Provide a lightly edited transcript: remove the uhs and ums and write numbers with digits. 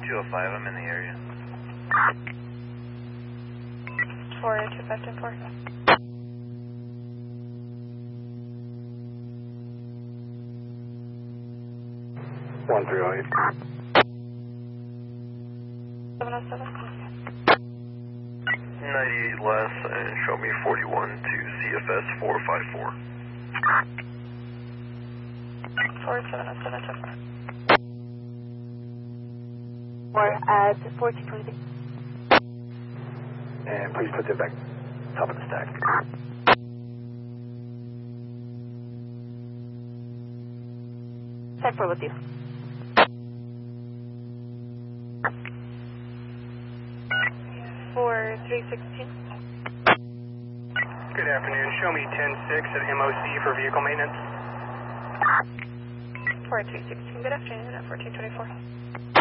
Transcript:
205, I'm in the area. 42524. One 308. 707. 98 less, and show me 41 to CFS 454. 470724. Or at 4220. And please put it back top of the stack. Check for with you. 4316. Good afternoon. Show me 10-6 at MOC for vehicle maintenance. 4316. Good afternoon at 1424.